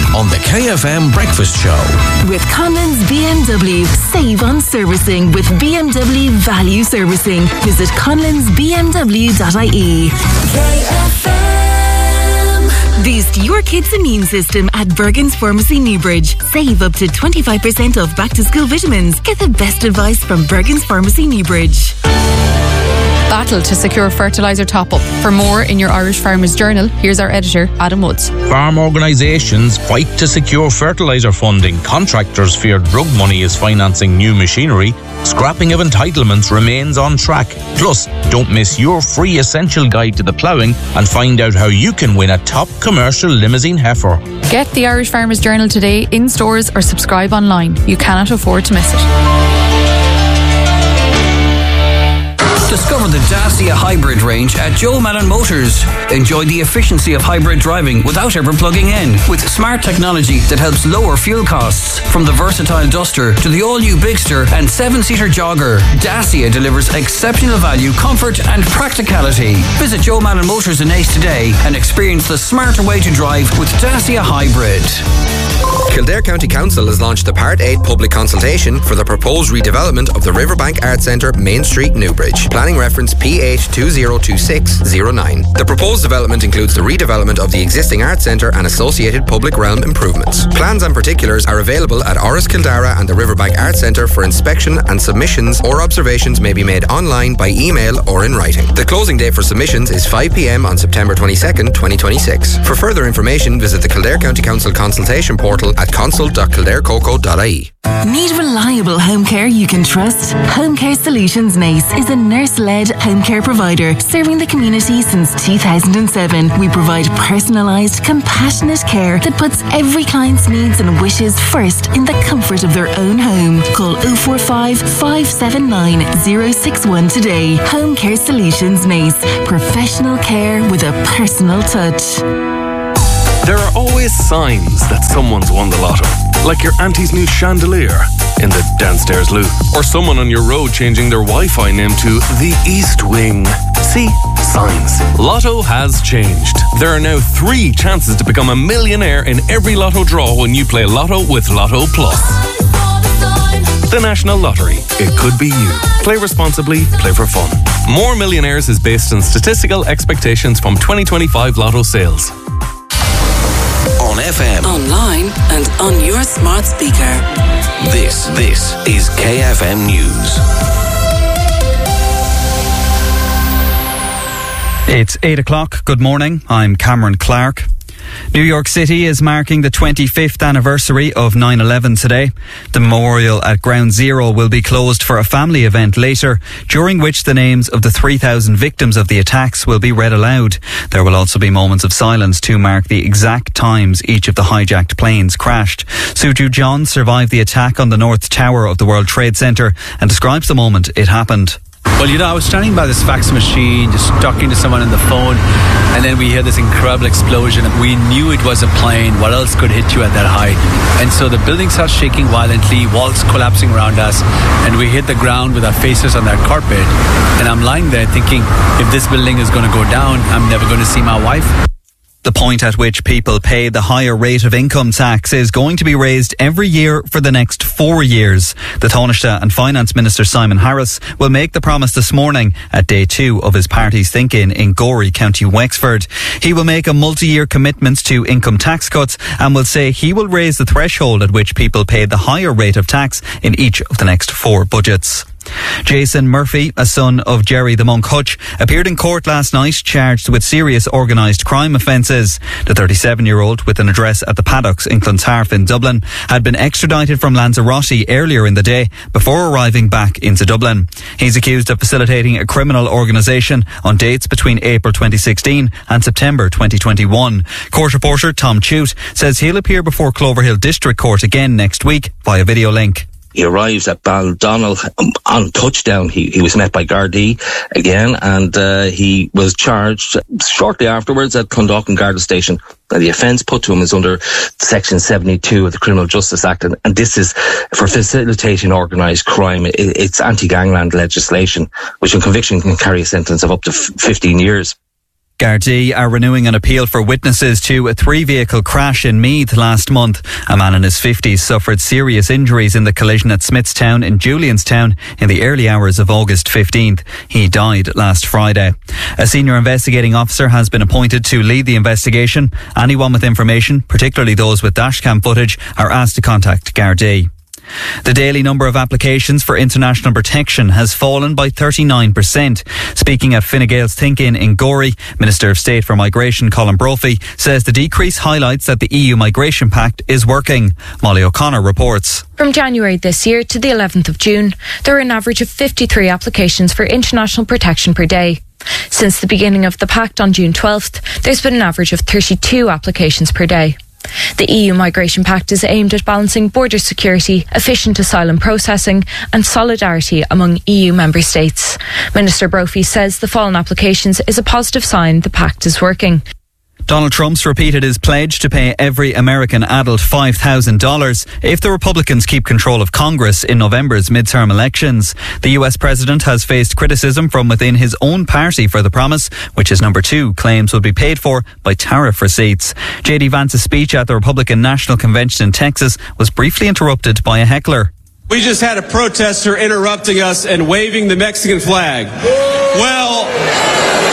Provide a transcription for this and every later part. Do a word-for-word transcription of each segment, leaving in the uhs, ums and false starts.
on the K F M Breakfast Show. With Conlon's B M W. Save on servicing with B M W Value Servicing. Visit conlons b m w dot i e. K F M. Boost your kids' immune system at Bergen's Pharmacy Newbridge. Save up to twenty-five percent off back-to-school vitamins. Get the best advice from Bergen's Pharmacy Newbridge. Battle to secure fertiliser top-up. For more in your Irish Farmers Journal, here's our editor, Adam Woods. Farm organisations fight to secure fertiliser funding. Contractors fear drug money is financing new machinery. Scrapping of entitlements remains on track. Plus, don't miss your free essential guide to the ploughing and find out how you can win a top commercial limousine heifer. Get the Irish Farmers Journal today in stores or subscribe online. You cannot afford to miss it. Discover the Dacia Hybrid range at Joe Malin Motors. Enjoy the efficiency of hybrid driving without ever plugging in, with smart technology that helps lower fuel costs. From the versatile Duster to the all-new Bigster and seven-seater Jogger, Dacia delivers exceptional value, comfort and practicality. Visit Joe Malin Motors in Ace today and experience the smarter way to drive with Dacia Hybrid. Kildare County Council has launched the Part eight public consultation for the proposed redevelopment of the Riverbank Arts Centre, Main Street, Newbridge. Planning reference P H two zero two six zero nine. The proposed development includes the redevelopment of the existing Arts Centre and associated public realm improvements. Plans and particulars are available at Oris Kildara and the Riverbank Arts Centre for inspection, and submissions or observations may be made online, by email or in writing. The closing date for submissions is five p m on September twenty-second, twenty twenty-six. For further information, visit the Kildare County Council consultation portal at consult dot kildare coco dot i e. Need reliable home care you can trust? Home Care Solutions Nace is a nurse-led home care provider serving the community since two thousand seven. We provide personalised, compassionate care that puts every client's needs and wishes first in the comfort of their own home. Call oh four five, five seven nine, oh six one today. Home Care Solutions Nace. Professional care with a personal touch. There are always signs that someone's won the lotto. Like your auntie's new chandelier in the downstairs loo. Or someone on your road changing their Wi-Fi name to the East Wing. See? Signs. Lotto has changed. There are now three chances to become a millionaire in every lotto draw when you play Lotto with Lotto Plus. The National Lottery. It could be you. Play responsibly, play for fun. More Millionaires is based on statistical expectations from twenty twenty-five Lotto sales. On F M, online and on your smart speaker. This, this is K F M News. It's eight o'clock. Good morning. I'm Cameron Clark. New York City is marking the twenty-fifth anniversary of nine eleven today. The memorial at Ground Zero will be closed for a family event later, during which the names of the three thousand victims of the attacks will be read aloud. There will also be moments of silence to mark the exact times each of the hijacked planes crashed. Suju John survived the attack on the North Tower of the World Trade Center and describes the moment it happened. Well, you know, I was standing by this fax machine, just talking to someone on the phone, and then we heard this incredible explosion. We knew it was a plane. What else could hit you at that height? And so the building starts shaking violently, walls collapsing around us, and we hit the ground with our faces on that carpet. And I'm lying there thinking, if this building is going to go down, I'm never going to see my wife. The point at which people pay the higher rate of income tax is going to be raised every year for the next four years. The Taoiseach and Finance Minister Simon Harris will make the promise this morning at day two of his party's think-in in Gorey, County Wexford. He will make a multi-year commitment to income tax cuts and will say he will raise the threshold at which people pay the higher rate of tax in each of the next four budgets. Jason Murphy, a son of Jerry the Monk Hutch, appeared in court last night charged with serious organised crime offences. The thirty-seven-year-old, with an address at the Paddocks in Clontarf in Dublin, had been extradited from Lanzarote earlier in the day before arriving back into Dublin. He's accused of facilitating a criminal organisation on dates between April twenty sixteen and September twenty twenty-one. Court reporter Tom Chute says he'll appear before Cloverhill District Court again next week via video link. He arrives at Baldonnell um, on touchdown. He, he was met by Gardaí again, and uh, he was charged shortly afterwards at Clondalkin Garda Station. And the offence put to him is under Section seventy-two of the Criminal Justice Act, and, and this is for facilitating organised crime. It, it's anti-gangland legislation, which on conviction can carry a sentence of up to f- fifteen years. Gardaí are renewing an appeal for witnesses to a three-vehicle crash in Meath last month. A man in his fifties suffered serious injuries in the collision at Smithstown in Julianstown in the early hours of August fifteenth. He died last Friday. A senior investigating officer has been appointed to lead the investigation. Anyone with information, particularly those with dashcam footage, are asked to contact Gardaí. The daily number of applications for international protection has fallen by thirty-nine percent. Speaking at Fine Gael's Think In in Gorey, Minister of State for Migration Colin Brophy says the decrease highlights that the E U Migration Pact is working. Molly O'Connor reports. From January this year to the eleventh of June, there are an average of fifty-three applications for international protection per day. Since the beginning of the Pact on June twelfth, there's been an average of thirty-two applications per day. The E U Migration Pact is aimed at balancing border security, efficient asylum processing and solidarity among E U member states. Minister Brophy says the fall in applications is a positive sign the pact is working. Donald Trump's repeated his pledge to pay every American adult five thousand dollars if the Republicans keep control of Congress in November's midterm elections. The U S president has faced criticism from within his own party for the promise, which his number two claims will be paid for by tariff receipts. J D Vance's speech at the Republican National Convention in Texas was briefly interrupted by a heckler. We just had a protester interrupting us and waving the Mexican flag. Well...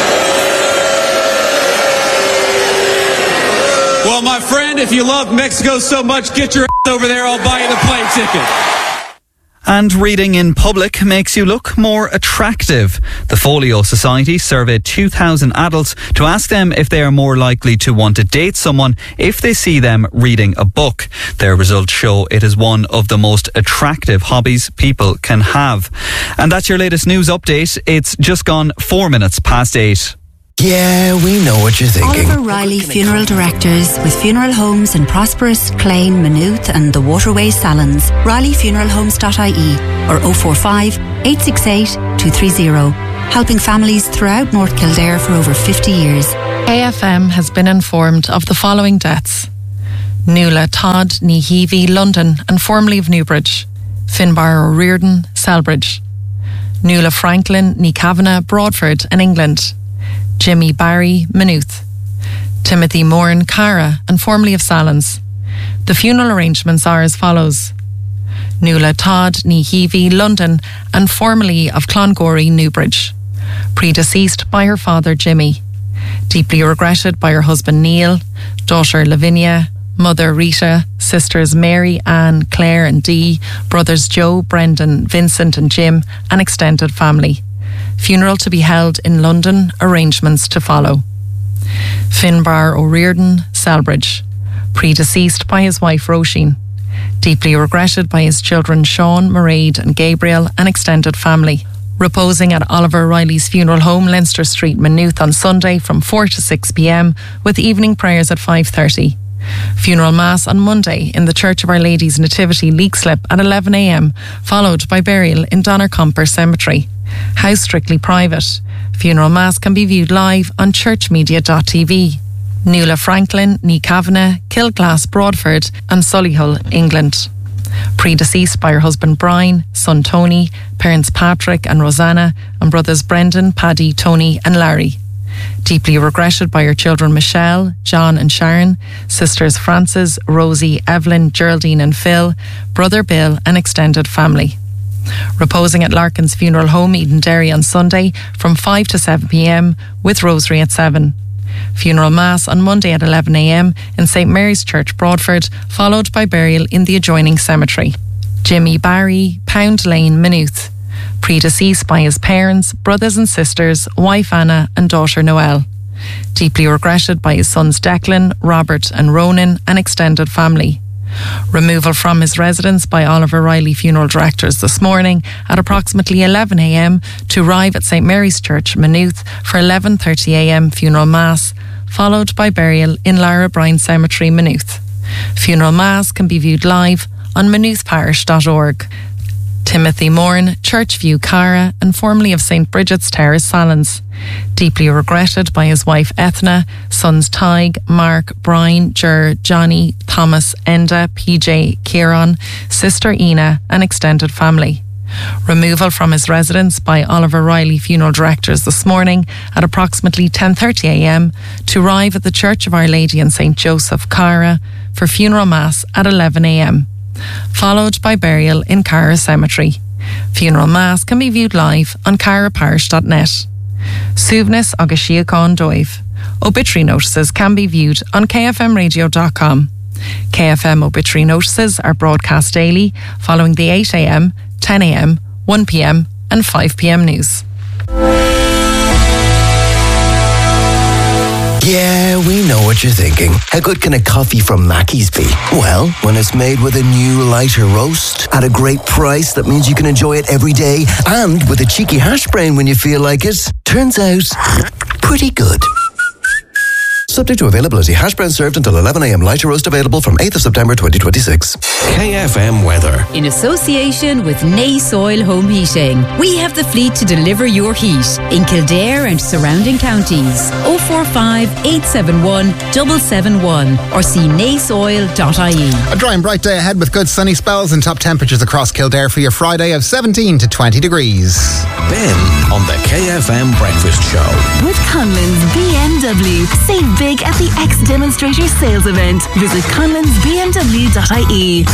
Well, my friend, if you love Mexico so much, get your ass over there. I'll buy you the plane ticket. And reading in public makes you look more attractive. The Folio Society surveyed two thousand adults to ask them if they are more likely to want to date someone if they see them reading a book. Their results show it is one of the most attractive hobbies people can have. And that's your latest news update. It's just gone four minutes past eight. Yeah, we know what you're thinking. Oliver Riley Funeral Directors with funeral homes in Prosperous, Clane, Maynooth and the Waterways Salons. Riley Funeral Homes dot I E or oh four five, eight six eight, two three zero. Helping families throughout North Kildare for over fifty years. A F M has been informed of the following deaths. Nuala Todd, Neheavy, London and formerly of Newbridge. Finbar O'Riordan, Selbridge. Nuala Franklin, Kavanagh, Broadford and England. Jimmy Barry, Maynooth. Timothy Moran, Cara and formerly of Salons. The funeral arrangements are as follows. Nuala Todd, Neheavy, London and formerly of Clongorey, Newbridge. Predeceased by her father Jimmy. Deeply regretted by her husband Neil, daughter Lavinia, mother Rita, sisters Mary, Anne, Claire and Dee, brothers Joe, Brendan, Vincent and Jim and extended family. Funeral to be held in London, arrangements to follow. Finbar O'Riordan, Selbridge. Predeceased by his wife Roisin. Deeply regretted by his children Sean, Mairead and Gabriel and extended family. Reposing at Oliver Riley's funeral home, Leinster Street, Maynooth on Sunday from four to six p.m. with evening prayers at five thirty. Funeral Mass on Monday in the Church of Our Lady's Nativity, Leixlip at eleven a.m, followed by burial in Donnercomper Cemetery. House strictly private. Funeral Mass can be viewed live on churchmedia dot t v. Nuala Franklin, Kavanagh, Kilglass, Broadford and Solihull, England. Predeceased by her husband Brian, son Tony, parents Patrick and Rosanna and brothers Brendan, Paddy, Tony and Larry. Deeply regretted by her children Michelle, John and Sharon, sisters Frances, Rosie, Evelyn, Geraldine and Phil, brother Bill and extended family. Reposing at Larkin's funeral home, Edenderry on Sunday from five to seven p.m. with rosary at seven. Funeral Mass on Monday at eleven a.m. in St Mary's Church, Broadford, followed by burial in the adjoining cemetery. Jimmy Barry, Pound Lane, Maynooth. Predeceased by his parents, brothers and sisters, wife Anna and daughter Noelle. Deeply regretted by his sons Declan, Robert and Ronan and extended family. Removal from his residence by Oliver Riley Funeral Directors this morning at approximately eleven a.m. to arrive at St Mary's Church, Maynooth for eleven thirty a.m. funeral mass, followed by burial in Lara Bryan Cemetery, Maynooth. Funeral mass can be viewed live on maynooth parish dot org. Timothy Moran, Churchview, Cara and formerly of St Bridget's Terrace, Salons. Deeply regretted by his wife Ethna, sons Tig, Mark, Brian, Ger, Johnny, Thomas, Enda, P J, Kieran, sister Ina and extended family. Removal from his residence by Oliver Riley Funeral Directors this morning at approximately ten thirty a m to arrive at the Church of Our Lady and Saint Joseph, Cara, for funeral mass at eleven a m, followed by burial in Cara Cemetery. Funeral mass can be viewed live on cara parish dot net. Suvnis agus Síocháin Dóibh. Obituary notices can be viewed on k f m radio dot com. K F M obituary notices are broadcast daily following the eight a m, ten a m, one p m and five p m news. Yeah, we know what you're thinking. How good can a coffee from Mackey's be? Well, when it's made with a new lighter roast at a great price that means you can enjoy it every day and with a cheeky hash brown when you feel like it, turns out pretty good. Subject to availability. Hash brown served until eleven a m. Lighter roast available from eighth of September twenty twenty-six. K F M weather. In association with Nace Oil Home Heating, we have the fleet to deliver your heat in Kildare and surrounding counties. oh four five, eight seven one, seven seven one or see nace oil dot I E. A dry and bright day ahead with good sunny spells and top temperatures across Kildare for your Friday of seventeen to twenty degrees. Ben on the K F M Breakfast Show. With Conlon's B M W. Save big at the X Demonstrator sales event. Visit conlons b m w dot I E.